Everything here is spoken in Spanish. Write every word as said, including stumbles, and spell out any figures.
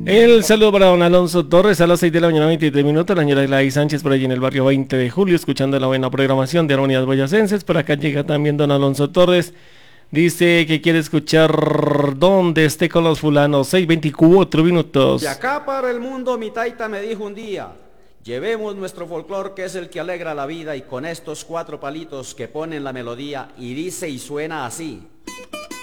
El saludo para don Alonso Torres a las seis de la mañana, veintitrés minutos. La señora Gladys Sánchez por allí en el barrio veinte de julio, escuchando la buena programación de Armonías Boyacenses. Por acá llega también don Alonso Torres. Dice que quiere escuchar donde esté con los fulanos. seis veinticuatro minutos. De acá para el mundo mi taita me dijo un día: llevemos nuestro folclor, que es el que alegra la vida, y con estos cuatro palitos que ponen la melodía, y dice y suena así.